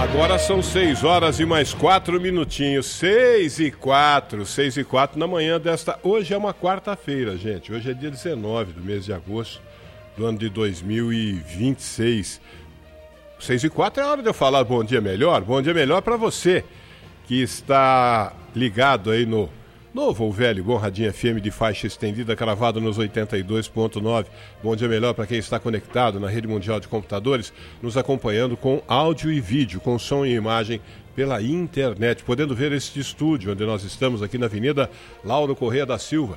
Agora são 6 horas e mais 4 minutinhos. 6h04 na manhã desta... Hoje é uma quarta-feira, gente. Hoje é dia 19 do mês de agosto do ano de 2026. 6h04 é hora de eu falar bom dia melhor. Bom dia melhor para você que está ligado aí no novo ou velho Bom Radinho FM de faixa estendida, cravado nos 82.9. Bom dia melhor para quem está conectado na rede mundial de computadores, nos acompanhando com áudio e vídeo, com som e imagem pela internet, podendo ver este estúdio onde nós estamos aqui na Avenida Lauro Corrêa da Silva,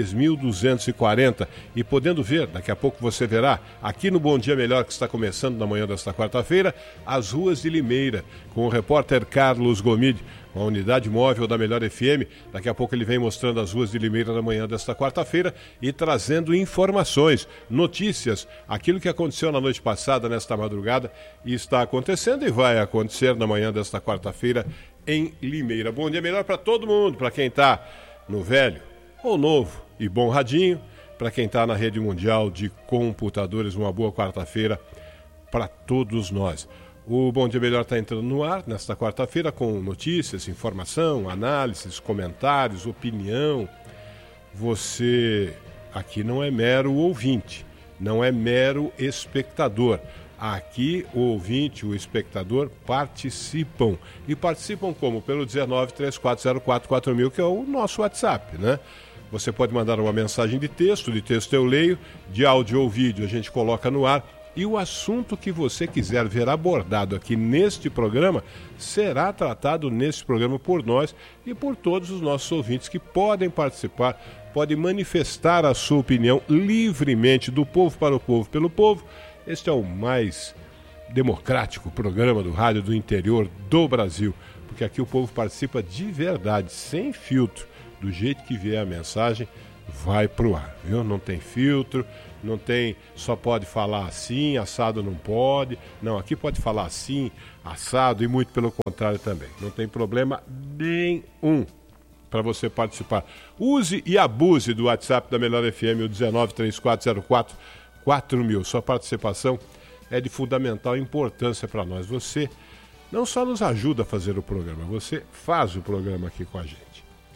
3240, e podendo ver, daqui a pouco você verá, aqui no Bom Dia Melhor, que está começando na manhã desta quarta-feira, as ruas de Limeira, com o repórter Carlos Gomide, com a unidade móvel da Melhor FM. Daqui a pouco ele vem mostrando as ruas de Limeira na manhã desta quarta-feira e trazendo informações, notícias, aquilo que aconteceu na noite passada, nesta madrugada, e está acontecendo e vai acontecer na manhã desta quarta-feira em Limeira. Bom dia melhor para todo mundo, para quem está no velho ou novo e bom radinho, para quem está na rede mundial de computadores, uma boa quarta-feira para todos nós. O Bom Dia Melhor está entrando no ar nesta quarta-feira com notícias, informação, análises, comentários, opinião. Você aqui não é mero ouvinte, não é mero espectador. Aqui o ouvinte, o espectador participam. E participam como? Pelo 1934044000, que é o nosso WhatsApp, né? Você pode mandar uma mensagem de texto eu leio, de áudio ou vídeo a gente coloca no ar. E o assunto que você quiser ver abordado aqui neste programa será tratado neste programa por nós e por todos os nossos ouvintes que podem participar, podem manifestar a sua opinião livremente, do povo para o povo, pelo povo. Este é o mais democrático programa do rádio do interior do Brasil, porque aqui o povo participa de verdade, sem filtro, do jeito que vier a mensagem, vai pro ar, viu? Não tem filtro, não tem, só pode falar assim, assado não pode. Não, aqui pode falar assim, assado e muito pelo contrário também. Não tem problema nenhum para você participar. Use e abuse do WhatsApp da Melhor FM, o 1934044000. Sua participação é de fundamental importância para nós. Você não só nos ajuda a fazer o programa, você faz o programa aqui com a gente.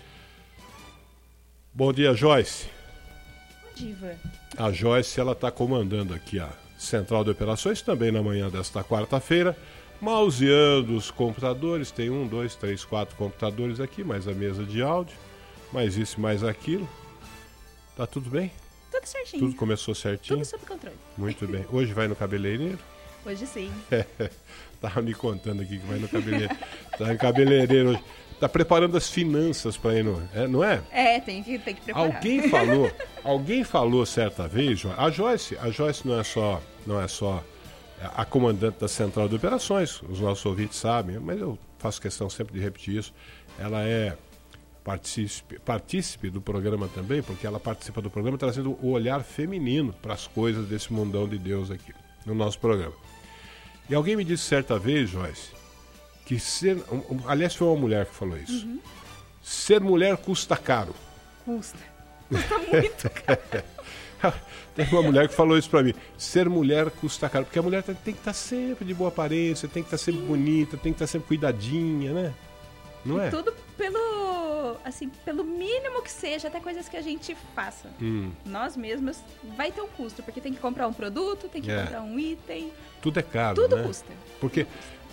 Bom dia, Joyce. Diva. A Joyce, ela está comandando aqui a Central de Operações, também na manhã desta quarta-feira, mauseando os computadores. Tem 1, 2, 3, 4 computadores aqui, mais a mesa de áudio, mais isso, mais aquilo. Tá tudo bem? Tudo certinho. Tudo começou certinho? Tudo sob controle. Muito bem. Hoje vai no cabeleireiro? Hoje sim. Tava me contando aqui que vai no cabeleireiro. Tá no cabeleireiro hoje. Tá preparando as finanças para ir no... não é? Tem que preparar. Alguém falou certa vez, a Joyce não é só a comandante da Central de Operações, os nossos ouvintes sabem, mas eu faço questão sempre de repetir isso. Ela é partícipe do programa também, porque ela participa do programa trazendo o olhar feminino para as coisas desse mundão de Deus aqui, no nosso programa. E alguém me disse certa vez, Joyce, que aliás foi uma mulher que falou isso. Uhum. Ser mulher custa caro. Custa muito caro. Tem uma mulher que falou isso pra mim. Ser mulher custa caro, porque a mulher tem que estar sempre de boa aparência, tem que estar sempre bonita, tem que estar sempre cuidadinha, né? Não é? Tudo pelo mínimo que seja, até coisas que a gente faça. Nós mesmos vai ter um custo, porque tem que comprar um produto, tem que comprar um item. Tudo é caro, tudo, né? Custa. Porque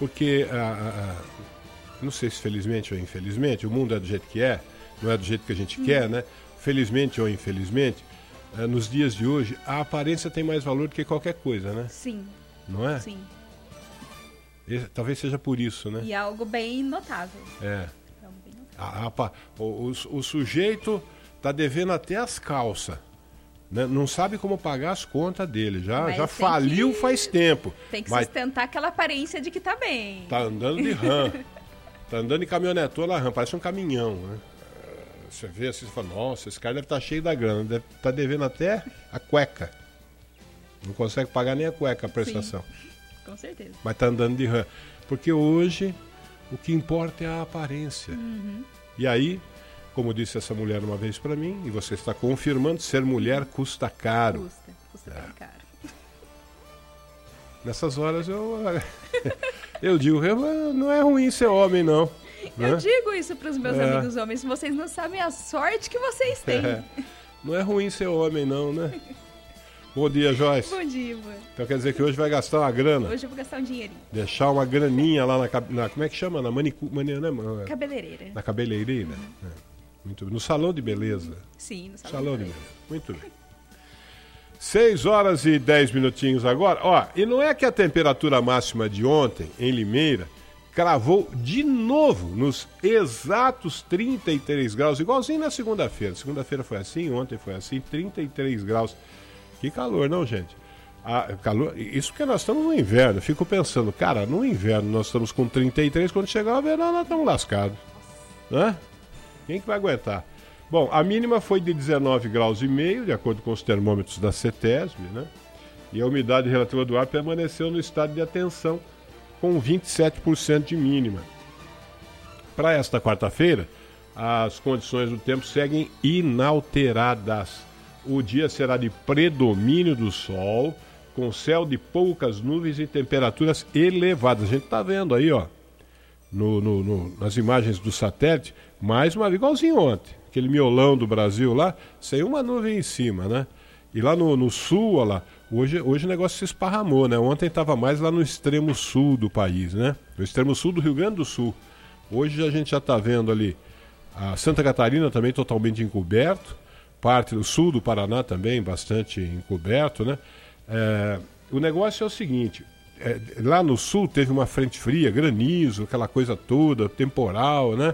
não sei se felizmente ou infelizmente, o mundo é do jeito que é, não é do jeito que a gente quer, né? Felizmente ou infelizmente, nos dias de hoje, a aparência tem mais valor do que qualquer coisa, né? Sim. Não é? Sim. Talvez seja por isso, né? E algo bem notável. O sujeito tá devendo até as calças. Né? Não sabe como pagar as contas dele. Já faliu faz tempo. Tem que sustentar aquela aparência de que tá bem. Tá andando de RAM. Tá andando de caminhonetona RAM. Parece um caminhão, né? Você vê assim, você fala, nossa, esse cara deve estar cheio da grana. Deve estar devendo até a cueca. Não consegue pagar nem a cueca, a prestação. Sim, com certeza. Mas tá andando de RAM. Porque hoje o que importa é a aparência. Uhum. E aí, como disse essa mulher uma vez para mim, e você está confirmando, ser mulher custa caro. Custa bem caro. Nessas horas eu digo, não é ruim ser homem, não. Eu digo isso para os meus amigos homens, vocês não sabem a sorte que vocês têm. Não é ruim ser homem, não, né? Bom dia, Joyce. Bom dia, Ivan. Então quer dizer que hoje vai gastar uma grana? Hoje eu vou gastar um dinheirinho. Deixar uma graninha lá na como é que chama? Na Cabeleireira. Na cabeleireira. Muito bem. No salão de beleza. Sim, no salão de beleza. Muito bem. 6 horas e 10 minutinhos agora. Ó, e não é que a temperatura máxima de ontem, em Limeira, cravou de novo nos exatos 33 graus, igualzinho na segunda-feira. Segunda-feira foi assim, ontem foi assim, 33 graus. Que calor, não, gente? Calor, isso porque nós estamos no inverno. Eu fico pensando, cara, no inverno nós estamos com 33, quando chegar o verão nós estamos lascados. Né? Quem que vai aguentar? Bom, a mínima foi de 19,5 graus, de acordo com os termômetros da CETESB, né? E a umidade relativa do ar permaneceu no estado de atenção, com 27% de mínima. Para esta quarta-feira, as condições do tempo seguem inalteradas. O dia será de predomínio do sol, com céu de poucas nuvens e temperaturas elevadas. A gente está vendo aí, ó, nas imagens do satélite, mais uma vez, igualzinho ontem, aquele miolão do Brasil lá, sem uma nuvem em cima, né? E lá no sul, ó lá, hoje o negócio se esparramou, né? Ontem estava mais lá no extremo sul do país, né? No extremo sul do Rio Grande do Sul. Hoje a gente já está vendo ali a Santa Catarina também totalmente encoberto, parte do sul do Paraná também bastante encoberto, né? O negócio é o seguinte, lá no sul teve uma frente fria, granizo, aquela coisa toda, temporal, né?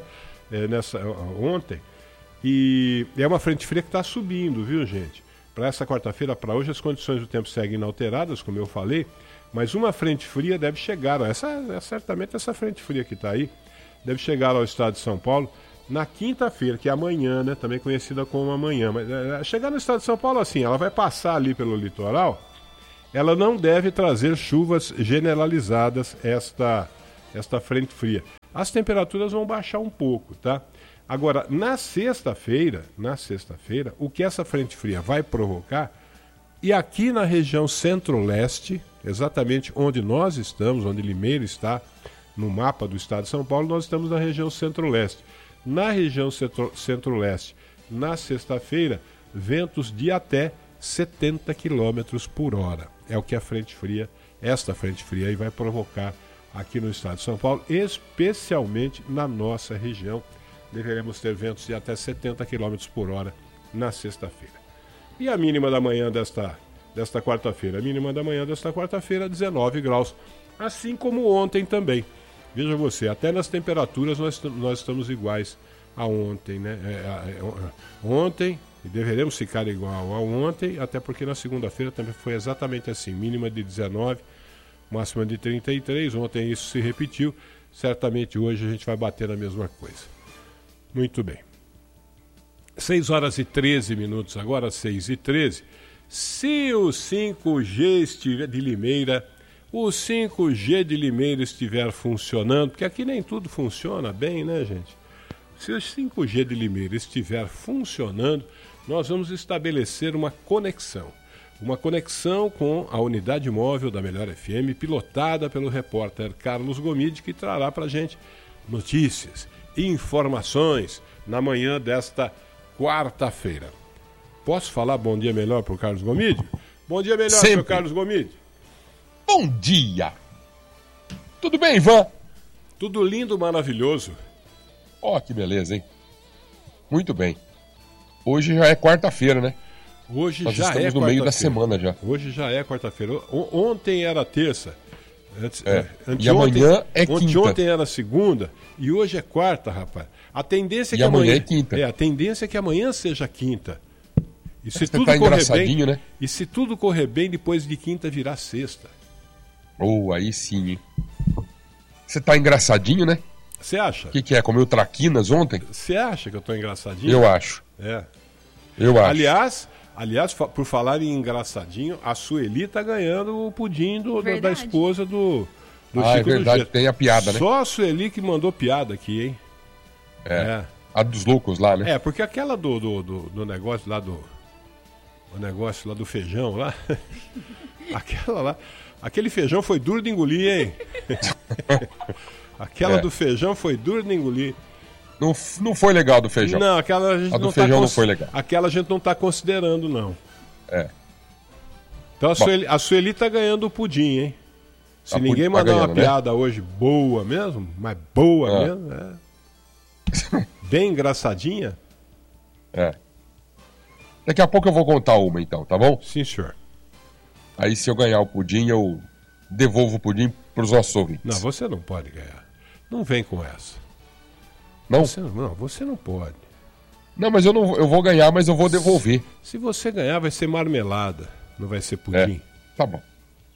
Ontem, e é uma frente fria que está subindo, viu, gente? Para essa quarta-feira, para hoje, as condições do tempo seguem inalteradas, como eu falei, mas uma frente fria deve chegar, certamente essa frente fria que está aí, deve chegar ao estado de São Paulo na quinta-feira, que é amanhã, né? Também conhecida como amanhã. Mas chegar no estado de São Paulo assim, ela vai passar ali pelo litoral, ela não deve trazer chuvas generalizadas, esta frente fria. As temperaturas vão baixar um pouco, tá? Agora, na sexta-feira, o que essa frente fria vai provocar, e aqui na região centro-leste, exatamente onde nós estamos, onde Limeira está, no mapa do estado de São Paulo, nós estamos na região centro-leste. Na região centro-leste, na sexta-feira, ventos de até 70 km por hora. É o que esta frente fria aí vai provocar aqui no estado de São Paulo, especialmente na nossa região. Deveremos ter ventos de até 70 km por hora na sexta-feira. E a mínima da manhã desta quarta-feira? A mínima da manhã desta quarta-feira, 19 graus. Assim como ontem também. Veja você, até nas temperaturas nós estamos iguais a ontem, né? Ontem, e deveremos ficar igual a ontem, até porque na segunda-feira também foi exatamente assim. Mínima de 19, máxima de 33. Ontem isso se repetiu. Certamente hoje a gente vai bater na mesma coisa. Muito bem. 6 horas e 13 minutos, agora 6 e 13. Se o 5G estiver de Limeira, o 5G de Limeira estiver funcionando, porque aqui nem tudo funciona bem, né, gente? Se o 5G de Limeira estiver funcionando, nós vamos estabelecer uma conexão com a unidade móvel da Melhor FM, pilotada pelo repórter Carlos Gomide, que trará para a gente notícias, informações na manhã desta quarta-feira. Posso falar bom dia melhor para o Carlos Gomide? Bom dia melhor para o Carlos Gomide. Bom dia! Tudo bem, Ivan? Tudo lindo, maravilhoso. Ó, que beleza, hein? Muito bem. Hoje já é quarta-feira, né? Hoje Nós já é quarta-feira. estamos no meio da semana já. Hoje já é quarta-feira. Ontem era terça. E amanhã é quinta. Ontem era segunda e hoje é quarta, rapaz. A tendência é que amanhã é quinta. A tendência é que amanhã seja quinta. E se Você tudo tá correr engraçadinho, bem, né? E se tudo correr bem, depois de quinta virá sexta. Aí sim, hein? Você tá engraçadinho, né? Você acha? O que é? Comeu traquinas ontem? Você acha que eu tô engraçadinho? Eu acho. Eu acho. Aliás, por falar em engraçadinho, a Sueli tá ganhando o pudim da esposa do Chico é verdade, do Gelo. tem a piada, né? Só a Sueli que mandou piada aqui, hein? A dos loucos lá, né? Porque aquela do negócio lá do... O negócio lá do feijão lá... Aquele feijão foi duro de engolir, hein? Aquela do feijão foi duro de engolir. Não foi legal do feijão. Não, aquela a gente a do feijão não foi legal. Aquela a gente não tá considerando, não. Então a Sueli tá ganhando o pudim, hein? Se ninguém mandar uma piada hoje boa mesmo, mas boa mesmo, bem engraçadinha. Daqui a pouco eu vou contar uma então, tá bom? Sim, senhor. Aí se eu ganhar o pudim, eu devolvo o pudim pros nossos ouvintes. Não, você não pode ganhar. Não vem com essa. Não? Você não pode. Não, mas eu vou ganhar, mas eu vou devolver. Se você ganhar, vai ser marmelada, não vai ser pudim. Tá bom.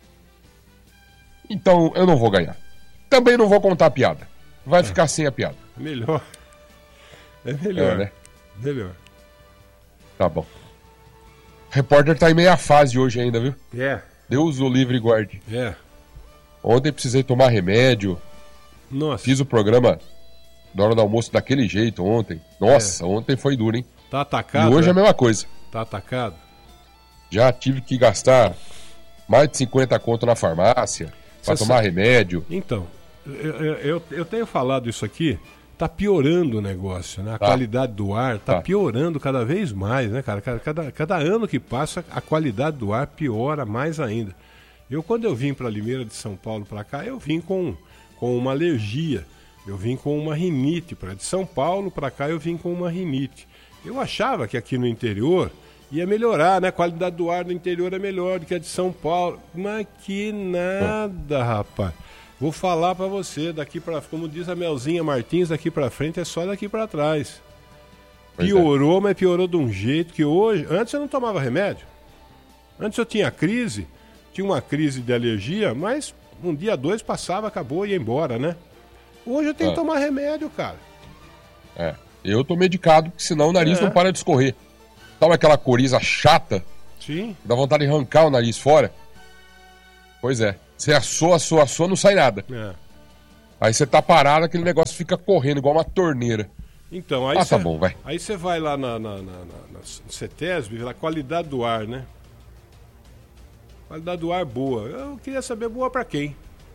Então eu não vou ganhar. Também não vou contar a piada. Vai ficar sem a piada. Melhor. É melhor. Né? Melhor. Tá bom. O repórter tá em meia fase hoje ainda, viu? Deus o livre e guarde. Ontem precisei tomar remédio. Nossa. Fiz o programa na hora do almoço daquele jeito ontem. Nossa, ontem foi duro, hein? Tá atacado? E hoje é a mesma coisa. Tá atacado? Já tive que gastar mais de 50 conto na farmácia pra tomar remédio. Então, eu tenho falado isso aqui, tá piorando o negócio, né? A qualidade do ar tá piorando cada vez mais, né, cara? Cada ano que passa, a qualidade do ar piora mais ainda. Quando eu vim pra Limeira de São Paulo pra cá, eu vim com uma alergia. Eu vim com uma rinite. De São Paulo pra cá, eu vim com uma rinite. Eu achava que aqui no interior ia melhorar, né? A qualidade do ar no interior é melhor do que a de São Paulo. Mas que nada, rapaz. Vou falar pra você, daqui pra, como diz a Melzinha Martins, daqui pra frente é só daqui pra trás. Piorou, mas piorou de um jeito que hoje... Antes eu não tomava remédio. Antes eu tinha uma crise de alergia, mas um dia, dois passava, acabou e ia embora, né? Hoje eu tenho que tomar remédio, cara. Eu tô medicado, porque senão o nariz não para de escorrer. Sabe aquela coriza chata? Sim. Dá vontade de arrancar o nariz fora? Pois é. Você assou, não sai nada. Aí você tá parado, aquele negócio fica correndo igual uma torneira. Então, aí tá bom, vai. Aí você vai lá na CETESB, a qualidade do ar, né? Qualidade do ar boa. Eu queria saber boa pra quem?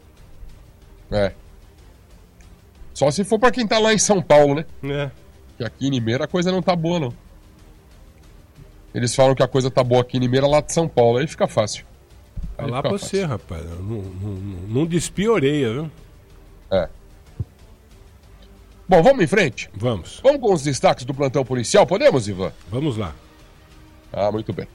Só se for pra quem tá lá em São Paulo, né? Que aqui em Limeira a coisa não tá boa, não. Eles falam que a coisa tá boa aqui em Limeira, lá de São Paulo. Aí fica fácil. Falar pra você, rapaz. Não despioreia, viu? Bom, vamos em frente? Vamos. Vamos com os destaques do plantão policial, podemos, Ivan? Vamos lá. Muito bem.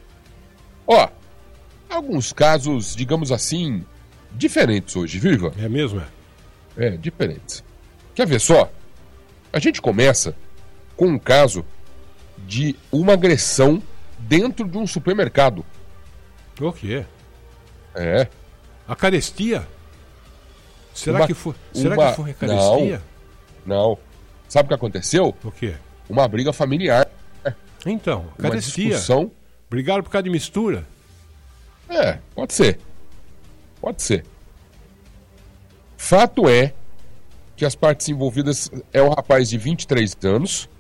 Alguns casos, digamos assim, diferentes hoje, viu, Ivan? É mesmo, diferentes. Quer ver só? A gente começa com um caso de uma agressão dentro de um supermercado. O quê? A carestia? Será que foi a carestia? Não. Sabe o que aconteceu? O quê? Uma briga familiar. Então, carestia. Uma discussão. Brigaram por causa de mistura? Pode ser. Pode ser. Fato é que as partes envolvidas é um rapaz de 23 anos.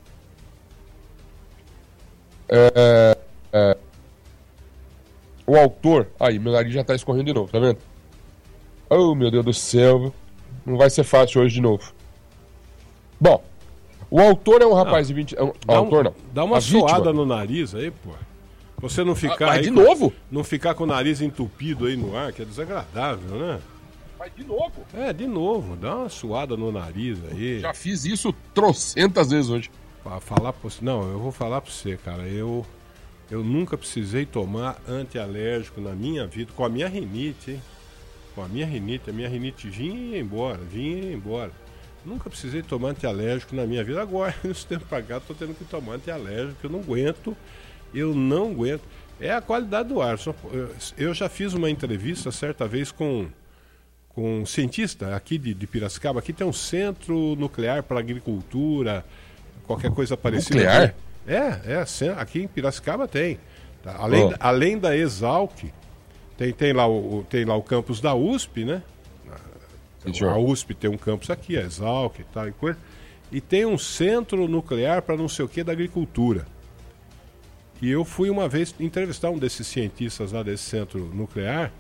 O autor... Aí, meu nariz já tá escorrendo de novo, tá vendo? Oh, meu Deus do céu. Não vai ser fácil hoje de novo. Bom, o autor é um rapaz de 20... Dá uma suada no nariz aí, pô. Você não ficar aí... de novo? Não ficar com o nariz entupido aí no ar, que é desagradável, né? Mas de novo? De novo. Dá uma suada no nariz aí. Já fiz isso trocentas vezes hoje. Falar pra você... Não, eu vou falar pra você, cara. Eu nunca precisei tomar antialérgico na minha vida, com a minha rinite, hein? Com a minha rinite vinha e ia embora. Nunca precisei tomar antialérgico na minha vida. Agora, nesse tempo pra cá, tô tendo que tomar antialérgico, eu não aguento. É a qualidade do ar. Eu já fiz uma entrevista certa vez com um cientista aqui de Piracicaba. Aqui tem um centro nuclear para agricultura, qualquer coisa parecida. Nuclear? Aqui em Piracicaba tem. Tá? Além da Exalc, tem lá o campus da USP, né? A USP tem um campus aqui, a Exalc e tal, e tem um centro nuclear para não sei o que da agricultura. E eu fui uma vez entrevistar um desses cientistas lá desse centro nuclear,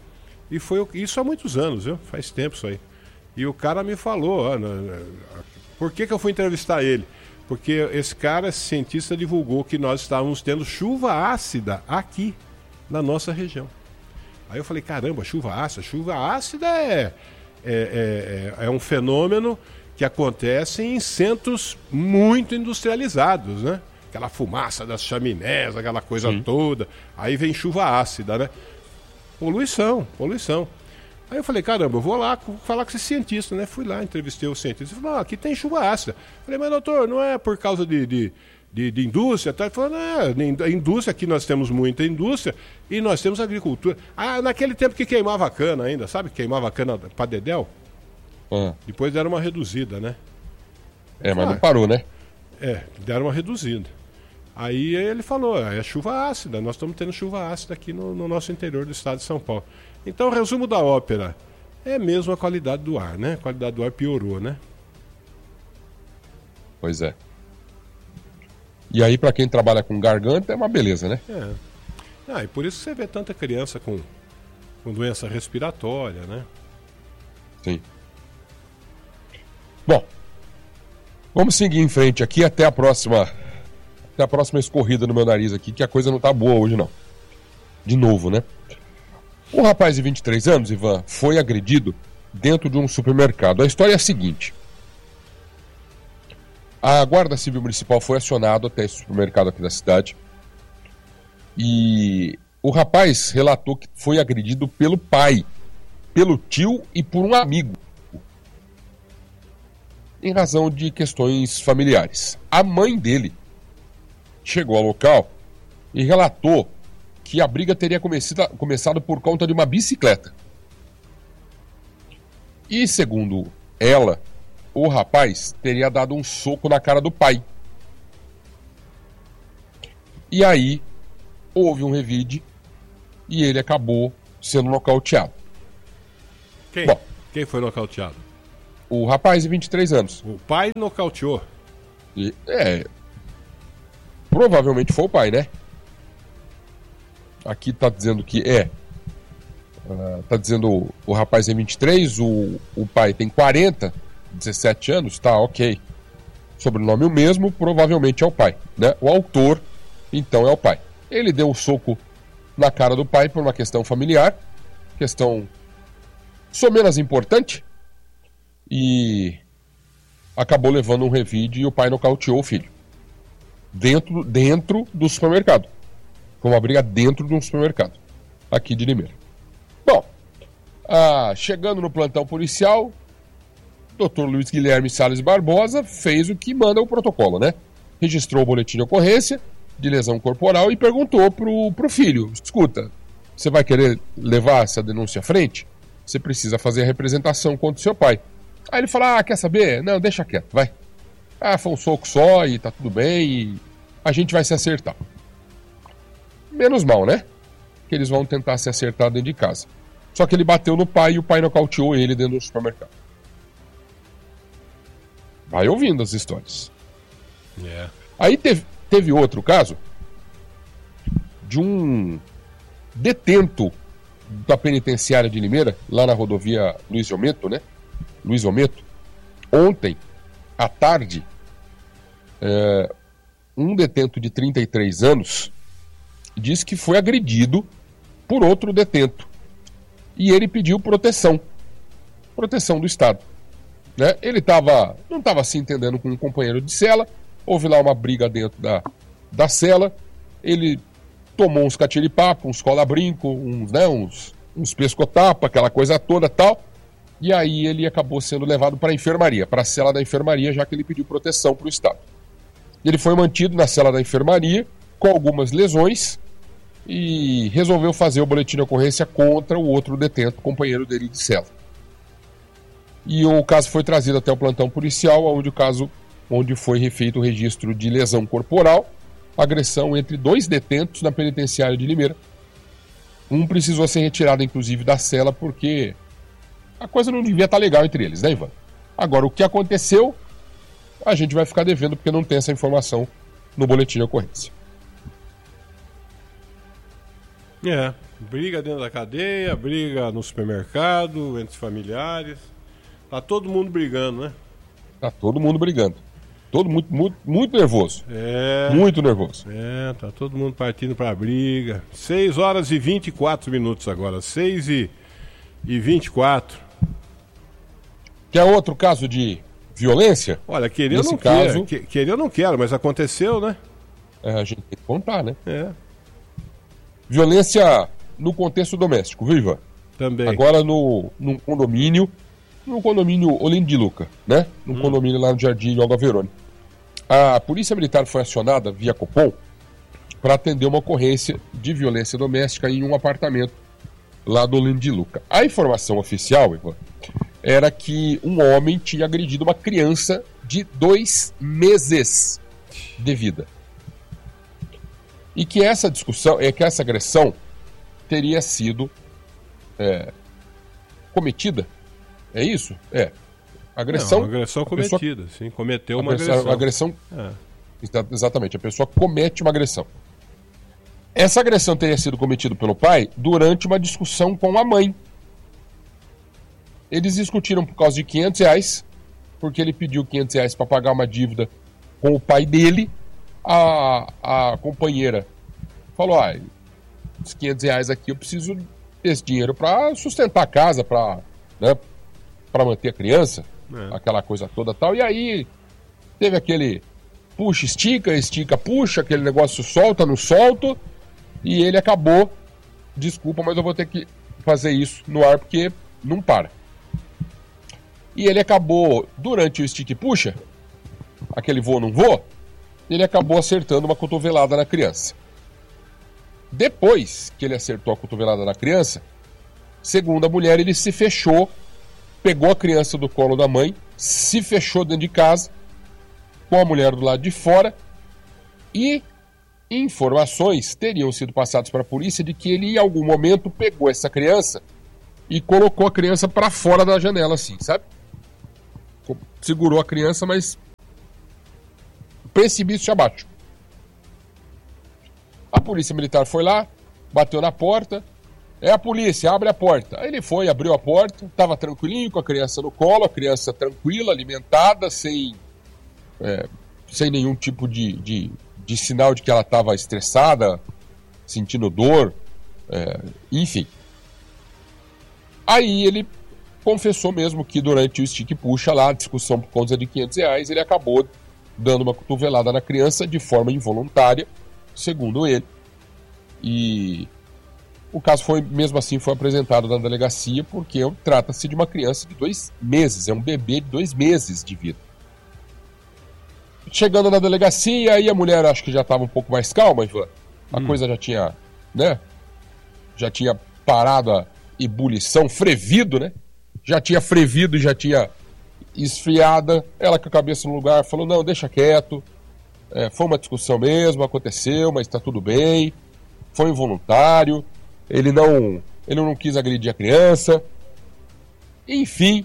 E foi isso há muitos anos, viu? Faz tempo isso aí. E o cara me falou, por que eu fui entrevistar ele? Porque esse cara, esse cientista, divulgou que nós estávamos tendo chuva ácida aqui, na nossa região. Aí eu falei, caramba, chuva ácida? Chuva ácida é um fenômeno que acontece em centros muito industrializados, né? Aquela fumaça das chaminés, aquela coisa toda. Aí vem chuva ácida, né? Poluição. Aí eu falei, caramba, eu vou lá falar com esse cientista, né? Fui lá, entrevistei o cientista. Ele falou, aqui tem chuva ácida. Falei, mas doutor, não é por causa de indústria? Tá? Ele falou, não, indústria, aqui nós temos muita indústria e nós temos agricultura. Naquele tempo que queimava cana ainda, sabe? Queimava cana para dedéu. Depois deram uma reduzida, né? Mas não parou, né? Deram uma reduzida. Aí ele falou, é chuva ácida, nós estamos tendo chuva ácida aqui no nosso interior do estado de São Paulo. Então, o resumo da ópera é mesmo a qualidade do ar, né? A qualidade do ar piorou, né? Pois é. E aí, para quem trabalha com garganta, é uma beleza, né? E por isso você vê tanta criança com doença respiratória, né? Sim. Bom, vamos seguir em frente aqui até a próxima escorrida no meu nariz aqui, que a coisa não tá boa hoje, não. De novo, né? Um rapaz de 23 anos, Ivan, foi agredido dentro de um supermercado. A história é a seguinte. A Guarda Civil Municipal foi acionada até esse supermercado aqui da cidade. E o rapaz relatou que foi agredido pelo pai, pelo tio e por um amigo, em razão de questões familiares. A mãe dele chegou ao local e relatou que a briga teria começado por conta de uma bicicleta. E, segundo ela, o rapaz teria dado um soco na cara do pai. E aí, houve um revide e ele acabou sendo nocauteado. Quem foi nocauteado? O rapaz de 23 anos. O pai nocauteou. Provavelmente foi o pai, né? Aqui tá dizendo que tá dizendo o rapaz tem 23, o pai tem 40, 17 anos, tá, ok. Sobrenome o mesmo, provavelmente é o pai, né? O autor, então, é o pai. Ele deu um soco na cara do pai por uma questão familiar, questão somenos importante, e acabou levando um revide e o pai nocauteou o filho. Dentro do supermercado. Foi uma briga dentro de um supermercado, aqui de Limeira. Bom, chegando no plantão policial, Dr. Luiz Guilherme Salles Barbosa fez o que manda o protocolo, né? Registrou o boletim de ocorrência de lesão corporal e perguntou pro filho, escuta, você vai querer levar essa denúncia à frente? Você precisa fazer a representação contra o seu pai. Aí ele fala, quer saber? Não, deixa quieto, vai. Foi um soco só e tá tudo bem e a gente vai se acertar. Menos mal, né? Que eles vão tentar se acertar dentro de casa. Só que ele bateu no pai e o pai nocauteou ele dentro do supermercado. Vai ouvindo as histórias. Aí teve outro caso de um detento da penitenciária de Limeira, lá na rodovia Luiz Ometo, né? Luiz Ometo. Ontem, à tarde, um detento de 33 anos disse que foi agredido por outro detento. E ele pediu proteção do Estado. Né? Ele não estava se entendendo com um companheiro de cela, houve lá uma briga dentro da cela, ele tomou uns catiripapo, uns cola-brinco, uns pescotapa, aquela coisa toda tal, e aí ele acabou sendo levado para a enfermaria, para a cela da enfermaria, já que ele pediu proteção para o Estado. Ele foi mantido na cela da enfermaria, com algumas lesões, e resolveu fazer o boletim de ocorrência contra o outro detento, companheiro dele de cela. E o caso foi trazido até o plantão policial, onde foi feito o registro de lesão corporal, agressão entre 2 detentos na penitenciária de Limeira. Um precisou ser retirado, inclusive, da cela, porque a coisa não devia estar legal entre eles, né, Ivan? Agora, o que aconteceu, a gente vai ficar devendo, porque não tem essa informação no boletim de ocorrência. Briga dentro da cadeia, briga no supermercado, entre familiares. Tá todo mundo brigando, né? Tá todo mundo brigando. Todo muito nervoso. Muito nervoso. Tá todo mundo partindo pra briga. 6 horas e 24 minutos agora. 6 e 24. Quer outro caso de violência? Olha, querer eu não quero. Querer eu não quero, mas aconteceu, né? A gente tem que contar, né? Violência no contexto doméstico, viva? Também. Agora num condomínio Olinda de Luca, né? Num condomínio lá no Jardim Olga Verone. A Polícia Militar foi acionada via Copom para atender uma ocorrência de violência doméstica em um apartamento lá do Olinda de Luca. A informação oficial, Ivan, era que um homem tinha agredido uma criança de 2 meses de vida. E que essa agressão teria sido cometida. É isso? Agressão. Não, agressão cometida, sim. Cometeu uma agressão. Exatamente, a pessoa comete uma agressão. Essa agressão teria sido cometida pelo pai durante uma discussão com a mãe. Eles discutiram por causa de R$500, porque ele pediu R$500 para pagar uma dívida com o pai dele. A companheira falou: esses R$500 aqui eu preciso desse dinheiro para sustentar a casa, para manter a criança, aquela coisa toda tal. E aí teve aquele puxa, estica, puxa, aquele negócio solta, não solto, e ele acabou, desculpa, mas eu vou ter que fazer isso no ar porque não para. E ele acabou, durante o estica e puxa, aquele vou não vou, ele acabou acertando uma cotovelada na criança. Depois que ele acertou a cotovelada na criança, segundo a mulher, ele se fechou, pegou a criança do colo da mãe, se fechou dentro de casa, com a mulher do lado de fora, e informações teriam sido passadas para a polícia de que ele, em algum momento, pegou essa criança e colocou a criança para fora da janela, assim, sabe? Segurou a criança, mas precipício abaixo. A polícia militar foi lá, bateu na porta. É a polícia, abre a porta. Aí ele foi, abriu a porta, estava tranquilinho com a criança no colo, a criança tranquila, alimentada, sem nenhum tipo de sinal de que ela estava estressada, sentindo dor, enfim. Aí ele confessou mesmo que durante o estique e puxa lá, a discussão por conta de R$500, ele acabou dando uma cotovelada na criança de forma involuntária, segundo ele. E o caso foi apresentado na delegacia porque trata-se de uma criança de 2 meses, é um bebê de 2 meses de vida. Chegando na delegacia, aí a mulher acho que já estava um pouco mais calma, Ivan. A coisa já tinha, já tinha parado a ebulição, frevido, né? Já tinha frevido e já tinha esfriada. Ela com a cabeça no lugar falou: não, deixa quieto. Foi uma discussão mesmo, aconteceu, mas está tudo bem. Foi involuntário. Ele não quis agredir a criança. Enfim,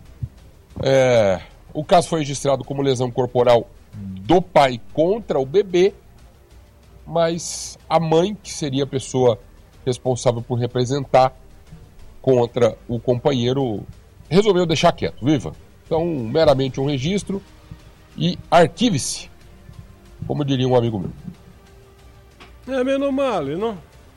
o caso foi registrado como lesão corporal do pai contra o bebê, mas a mãe, que seria a pessoa responsável por representar contra o companheiro, resolveu deixar quieto, viva. Então, meramente um registro e arquive-se, como diria um amigo meu. Menos mal, não?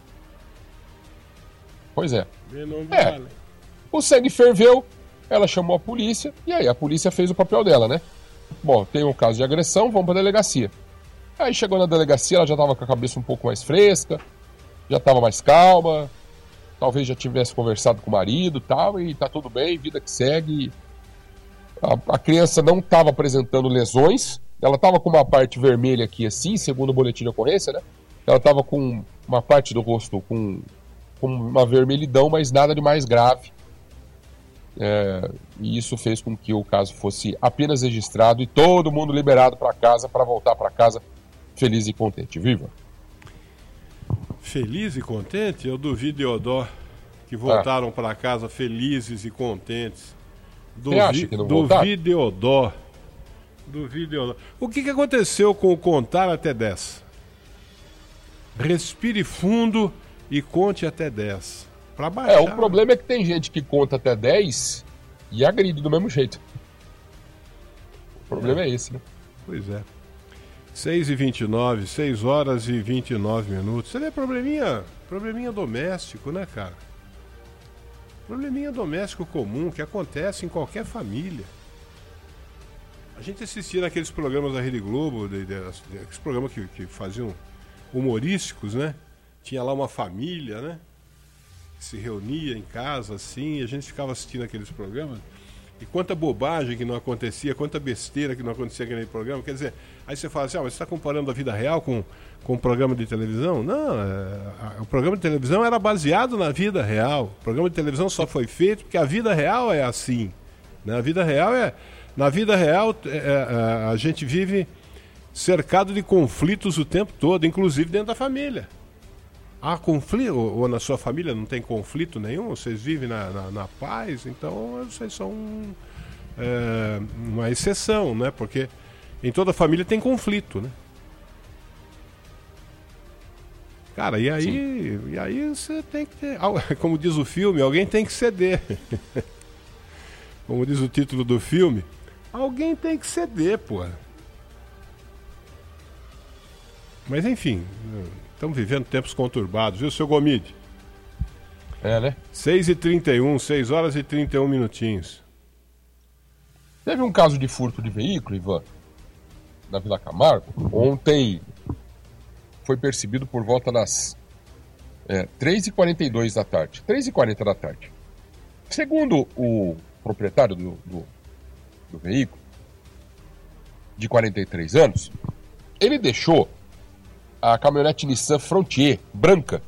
Pois é. O sangue ferveu, ela chamou a polícia, e aí a polícia fez o papel dela, né? Bom, tem um caso de agressão, vamos pra delegacia. Aí chegou na delegacia, ela já tava com a cabeça um pouco mais fresca, já tava mais calma, talvez já tivesse conversado com o marido e tal, e tá tudo bem, vida que segue. A criança não estava apresentando lesões, ela estava com uma parte vermelha aqui assim, segundo o boletim de ocorrência, né? Ela estava com uma parte do rosto com uma vermelhidão, mas nada de mais grave. E isso fez com que o caso fosse apenas registrado e todo mundo liberado para casa, para voltar para casa feliz e contente. Viva! Feliz e contente? Eu duvido, Deodó, que voltaram para casa felizes e contentes. Você acha que não voltaram? Duvido, Deodó. O que aconteceu com o contar até 10? Respire fundo e conte até 10. Pra baixar. O problema é que tem gente que conta até 10 e agride do mesmo jeito. O problema é esse, né? Pois é. 6h29, 6 horas e 29 minutos. Você vê probleminha doméstico, né, cara? Probleminha doméstico comum que acontece em qualquer família. A gente assistia naqueles programas da Rede Globo, aqueles programas que faziam humorísticos, né? Tinha lá uma família, né? Que se reunia em casa, assim, e a gente ficava assistindo aqueles programas. E quanta bobagem que não acontecia, quanta besteira que não acontecia naquele programa. Quer dizer, aí você fala assim, mas você está comparando a vida real com um programa de televisão? Não, o programa de televisão era baseado na vida real. O programa de televisão só foi feito porque a vida real é assim. Né? Na vida real, a gente vive cercado de conflitos o tempo todo, inclusive dentro da família. Há conflito, ou na sua família não tem conflito nenhum? Vocês vivem na paz? Então vocês são uma exceção, né? Porque em toda família tem conflito, né? Cara, e aí você tem que ter, como diz o filme, alguém tem que ceder. Como diz o título do filme, alguém tem que ceder, pô. Mas enfim, estamos vivendo tempos conturbados, viu, seu Gomide? Né? 6h31, 6 horas e 31 minutinhos. Teve um caso de furto de veículo, Ivan, na Vila Camargo. Ontem foi percebido por volta das 3h42 da tarde. 3h40 da tarde. Segundo o proprietário do veículo, de 43 anos, ele deixou a caminhonete Nissan Frontier, branca,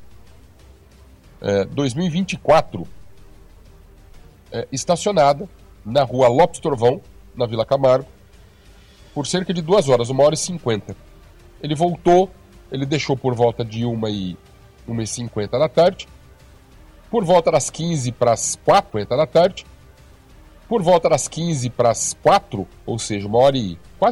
2024, estacionada na rua Lopes Torvão, na Vila Camargo, por cerca de 2 horas, 1h50. Ele voltou, ele deixou por volta de 1h50 da tarde, por volta das 15 para as 4 da tarde, por volta das 15 para as 4, ou seja, 1h quase